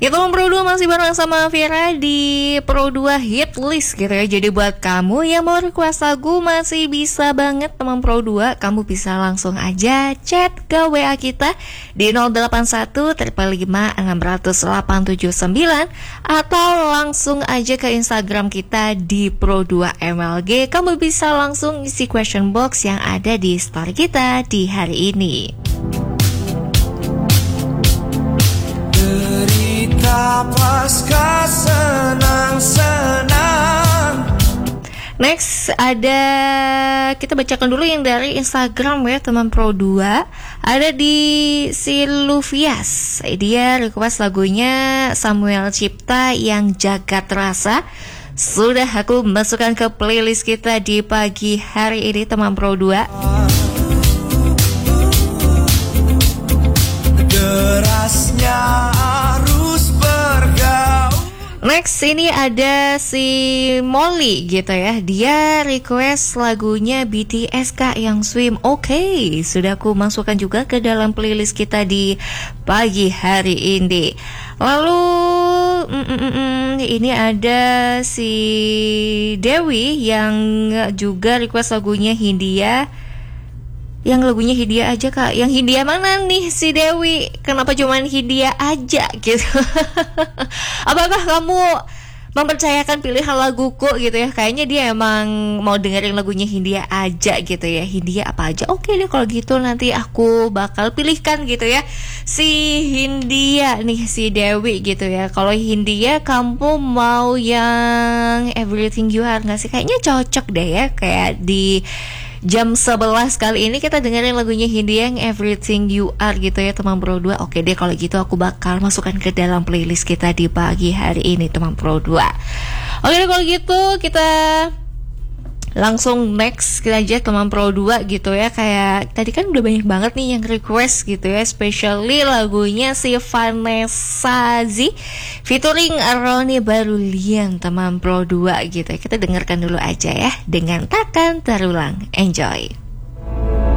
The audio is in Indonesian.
Ya teman Pro 2 masih bareng sama Vira di Pro 2 Hit List gitu ya. Jadi buat kamu yang mau request lagu masih bisa banget teman Pro 2. Kamu bisa langsung aja chat ke WA kita di 081 555 600 879 atau langsung aja ke Instagram kita di Pro 2 MLG. Kamu bisa langsung isi question box yang ada di story kita di hari ini. Pasca senang-senang. Next ada, kita bacakan dulu yang dari Instagram ya teman Pro 2. Ada di Siluvias. Dia request lagunya Samuel Cipta yang Jagat Rasa. Sudah aku masukkan ke playlist kita di pagi hari ini teman Pro 2. Derasnya next ini ada si Molly gitu ya. Dia request lagunya BTS Kak yang Swim. Oke, sudah aku masukkan juga ke dalam playlist kita di pagi hari ini. Lalu ini ada si Dewi yang juga request lagunya Hindia. Yang lagunya Hindia aja Kak. Yang Hindia mana nih si Dewi? Kenapa cuman Hindia aja gitu? Apakah kamu mempercayakan pilihan laguku gitu ya? Kayaknya dia emang mau dengerin lagunya Hindia aja gitu ya. Hindia apa aja? Oke deh kalau gitu nanti aku bakal pilihkan gitu ya si Hindia nih, si Dewi gitu ya. Kalau Hindia kamu mau yang Everything You Are gak sih? Kayaknya cocok deh ya. Kayak di jam 11 kali ini kita dengerin lagunya Hindia yang Everything You Are gitu ya teman Pro 2. Oke deh kalau gitu aku bakal masukkan ke dalam playlist kita di pagi hari ini teman Pro 2. Oke deh kalau gitu kita langsung next kita aja teman Pro 2 gitu ya. Kayak tadi kan udah banyak banget nih yang request gitu ya, especially lagunya si Vanessa Z featuring Ronnie Barulian teman Pro 2 gitu ya. Kita dengarkan dulu aja ya dengan Takkan Terulang. Enjoy.